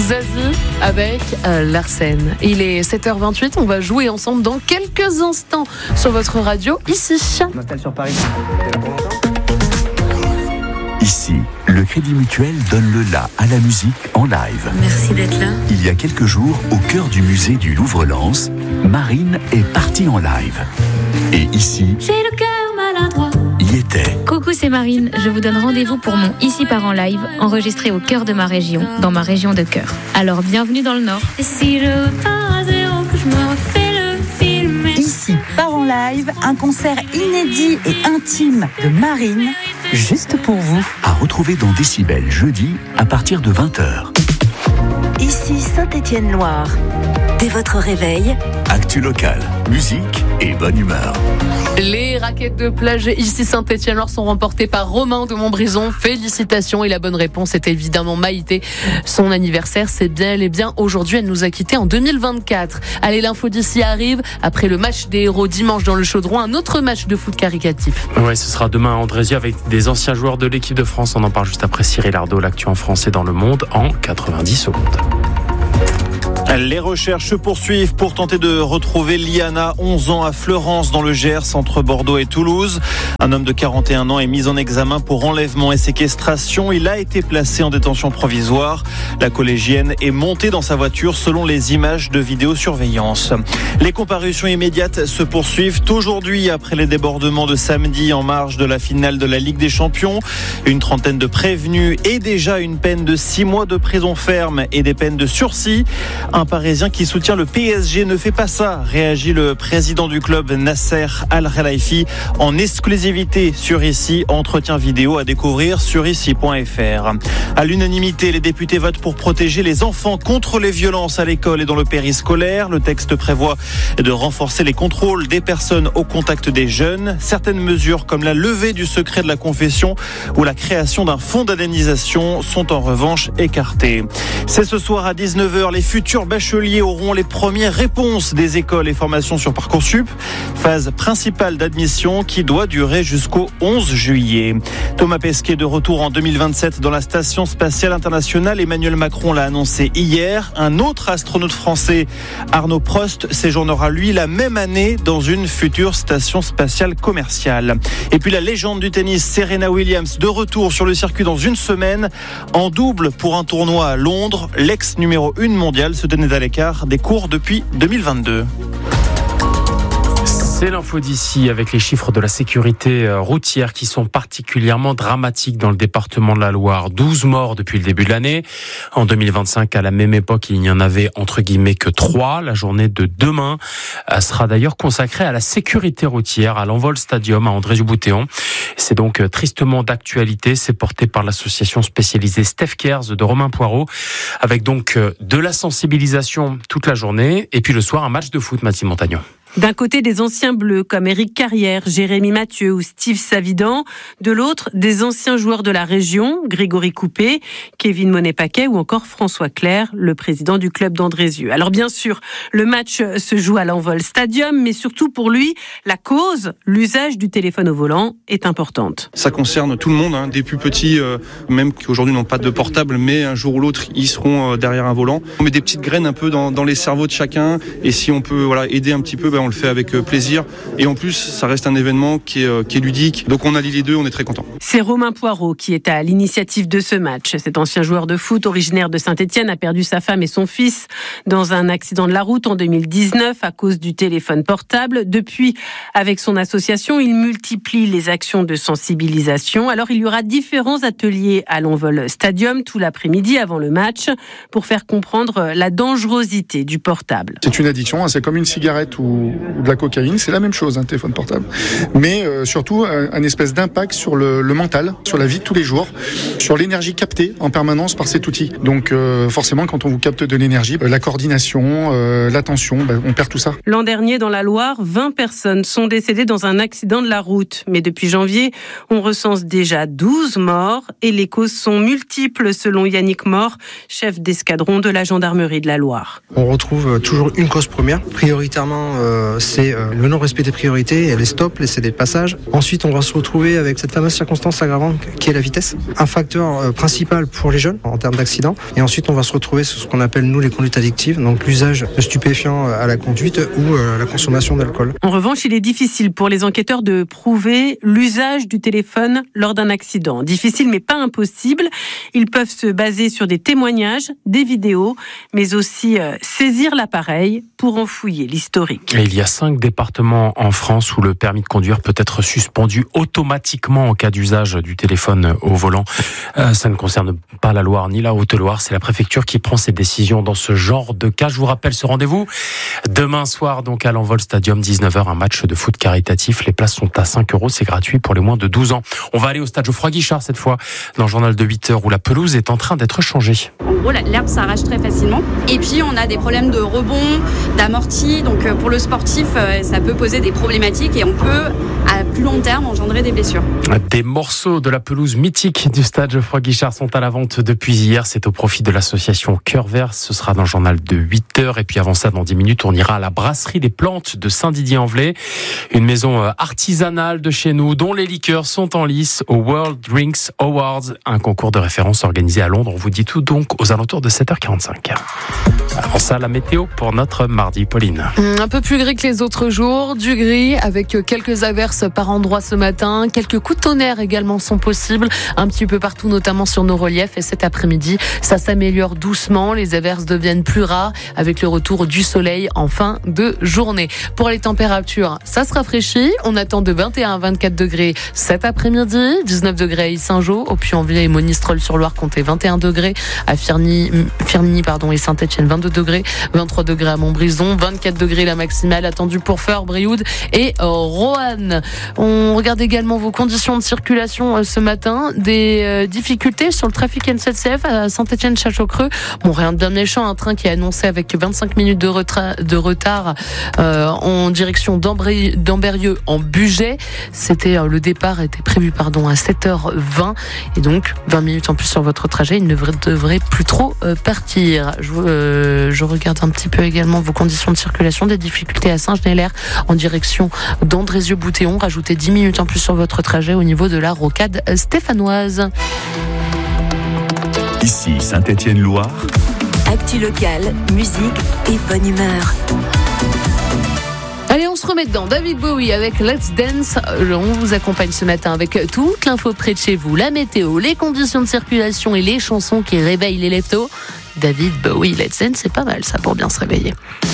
Zazie avec Larsen. Il est 7h28, on va jouer ensemble dans quelques instants sur votre radio, ici. Je m'installe sur Paris. Ici, le Crédit Mutuel donne le la à la musique en live. Merci d'être là. Il y a quelques jours, au cœur du musée du Louvre-Lens, Marine est partie en live. Et ici, J'ai le cœur maladroit. y était. Coucou, c'est Marine. Je vous donne rendez-vous pour mon Ici part en live, enregistré au cœur de ma région, dans ma région de cœur. Alors bienvenue dans le Nord. Et si je repars à zéro, que je me refais le film. Ici part en live, un concert inédit et intime de Marine, juste pour vous. À retrouver dans Décibel jeudi à partir de 20h. Ici Saint-Étienne-Loire. Dès votre réveil, Actu local, musique et bonne humeur. Les raquettes de plage ici Saint-Étienne sont remportées par Romain de Montbrison. Félicitations. Et la bonne réponse est évidemment Maïté. Son anniversaire, c'est bien et bien aujourd'hui. Elle nous a quittés en 2024. Allez, l'info d'ici arrive. Après le match des héros dimanche dans le Chaudron, un autre match de foot caritatif. Ouais, ce sera demain à Andrézieux avec des anciens joueurs de l'équipe de France. On en parle juste après Cyril Ardo, l'actu en français dans le monde en 90 secondes. Les recherches se poursuivent pour tenter de retrouver Liana, 11 ans, à Fleurance, dans le Gers, entre Bordeaux et Toulouse. Un homme de 41 ans est mis en examen pour enlèvement et séquestration. Il a été placé en détention provisoire. La collégienne est montée dans sa voiture selon les images de vidéosurveillance. Les comparutions immédiates se poursuivent aujourd'hui après les débordements de samedi en marge de la finale de la Ligue des Champions. Une trentaine de prévenus et déjà une peine de 6 mois de prison ferme et des peines de sursis. Un Parisien qui soutient le PSG ne fait pas ça, réagit le président du club Nasser Al-Khelaifi en exclusivité sur Ici. Entretien vidéo à découvrir sur ici.fr. À l'unanimité, les députés votent pour protéger les enfants contre les violences à l'école et dans le périscolaire. Le texte prévoit de renforcer les contrôles des personnes au contact des jeunes. Certaines mesures comme la levée du secret de la confession ou la création d'un fonds d'indemnisation sont en revanche écartées. C'est ce soir à 19h, les futurs bacheliers auront les premières réponses des écoles et formations sur Parcoursup. Phase principale d'admission qui doit durer jusqu'au 11 juillet. Thomas Pesquet de retour en 2027 dans la Station spatiale internationale. Emmanuel Macron l'a annoncé hier. Un autre astronaute français, Arnaud Prost, séjournera lui la même année dans une future station spatiale commerciale. Et puis la légende du tennis, Serena Williams, de retour sur le circuit dans une semaine. En double pour un tournoi à Londres. L'ex numéro 1 mondiale se tenait à l'écart des cours depuis 2022. C'est l'info d'ici avec les chiffres de la sécurité routière qui sont particulièrement dramatiques dans le département de la Loire. 12 morts depuis le début de l'année. En 2025, à la même époque, il n'y en avait entre guillemets que 3. La journée de demain sera d'ailleurs consacrée à la sécurité routière à l'Envol Stadium à André-Juboutéon. C'est donc tristement d'actualité. C'est porté par l'association spécialisée Steph Cares de Romain Poirot avec donc de la sensibilisation toute la journée et puis le soir un match de foot, Mathilde Montagnon. D'un côté, des anciens bleus comme Éric Carrière, Jérémy Mathieu ou Steve Savidan. De l'autre, des anciens joueurs de la région, Grégory Coupé, Kevin Monet-Paquet ou encore François Clerc, le président du club d'Andrézieux. Alors bien sûr, le match se joue à l'Envol Stadium, mais surtout pour lui, la cause, l'usage du téléphone au volant, est importante. Ça concerne tout le monde, des plus petits, même qui aujourd'hui n'ont pas de portable, mais un jour ou l'autre, ils seront derrière un volant. On met des petites graines un peu dans les cerveaux de chacun, et si on peut aider un petit peu, on le fait avec plaisir. Et en plus, ça reste un événement qui est ludique. Donc on allie les deux, on est très content. C'est Romain Poirot qui est à l'initiative de ce match. Cet ancien joueur de foot originaire de Saint-Étienne a perdu sa femme et son fils dans un accident de la route en 2019 à cause du téléphone portable. Depuis, avec son association, il multiplie les actions de sensibilisation. Alors il y aura différents ateliers à l'Envol Stadium tout l'après-midi avant le match pour faire comprendre la dangerosité du portable. C'est une addiction, c'est comme une cigarette ou de la cocaïne, c'est la même chose, un téléphone portable. Mais surtout, un espèce d'impact sur le mental, sur la vie de tous les jours, sur l'énergie captée en permanence par cet outil. Donc forcément, quand on vous capte de l'énergie, la coordination, l'attention, on perd tout ça. L'an dernier, dans la Loire, 20 personnes sont décédées dans un accident de la route. Mais depuis janvier, on recense déjà 12 morts et les causes sont multiples selon Yannick Mort, chef d'escadron de la gendarmerie de la Loire. On retrouve toujours une cause première, prioritairement c'est le non-respect des priorités, les stops, les cédés de passage. Ensuite, on va se retrouver avec cette fameuse circonstance aggravante qui est la vitesse, un facteur principal pour les jeunes en termes d'accident. Et ensuite, on va se retrouver sur ce qu'on appelle nous les conduites addictives, donc l'usage de stupéfiants à la conduite ou la consommation d'alcool. En revanche, il est difficile pour les enquêteurs de prouver l'usage du téléphone lors d'un accident. Difficile mais pas impossible. Ils peuvent se baser sur des témoignages, des vidéos, mais aussi saisir l'appareil pour en fouiller l'historique. Et il y a 5 départements en France où le permis de conduire peut être suspendu automatiquement en cas d'usage du téléphone au volant. Ça ne concerne pas la Loire ni la Haute-Loire. C'est la préfecture qui prend ses décisions dans ce genre de cas. Je vous rappelle ce rendez-vous demain soir, donc à l'Envol Stadium, 19h, un match de foot caritatif. Les places sont à 5 €. C'est gratuit pour les moins de 12 ans. On va aller au stade Geoffroy-Guichard cette fois, dans le journal de 8h où la pelouse est en train d'être changée. En gros, l'herbe s'arrache très facilement. Et puis, on a des problèmes de rebond, d'amorti. Donc, pour le sportif, ça peut poser des problématiques et on peut, à plus long terme, engendrer des blessures. Des morceaux de la pelouse mythique du stade Geoffroy-Guichard sont à la vente depuis hier. C'est au profit de l'association Cœur Vert. Ce sera dans le journal de 8h. Et puis avant ça, dans 10 minutes, on ira à la brasserie des Plantes de Saint-Didier-en-Velay. Une maison artisanale de chez nous, dont les liqueurs sont en lice au World Drinks Awards, un concours de référence organisé à Londres. On vous dit tout donc aux alentours de 7h45. Avant ça, la météo pour notre mardi, Pauline. Un peu plus gris que les autres jours, du gris avec quelques averses par endroits ce matin. Quelques coups de tonnerre également sont possibles, un petit peu partout, notamment sur nos reliefs. Et cet après-midi, ça s'améliore doucement. Les averses deviennent plus rares avec le retour du soleil en fin de journée. Pour les températures, ça se rafraîchit. On attend de 21 à 24 degrés cet après-midi, 19 degrés à Yssingeaux, au Puy-en-Velay et Monistrol-sur-Loire, comptez 21 degrés, à Firminy et Saint-Etienne 22 degrés, 23 degrés à Montbrison, 24 degrés la maximale attendue pour Feurs, Brioude et Roanne. On regarde également vos conditions de circulation ce matin, des difficultés sur le trafic SNCF à Saint-Etienne-Château-Creux. Bon, rien de bien méchant, un train qui est annoncé avec 25 minutes de retard en direction d'Ambérieux en Bugey. Le départ était prévu à 7h20 et donc 20 minutes en plus sur votre trajet. Il ne devrait plus trop partir. Je regarde un petit peu également vos conditions de circulation, des difficultés à Saint-Genélaire en direction d'Andrézieux-Boutéon. Rajoutez 10 minutes en plus sur votre trajet au niveau de la rocade stéphanoise. Ici Saint-Étienne-Loire. Actu locale, musique et bonne humeur. Allez, on se remet dedans. David Bowie avec Let's Dance. On vous accompagne ce matin avec toute l'info près de chez vous, la météo, les conditions de circulation et les chansons qui réveillent les leptos. David Bowie, Let's Dance, c'est pas mal ça pour bien se réveiller.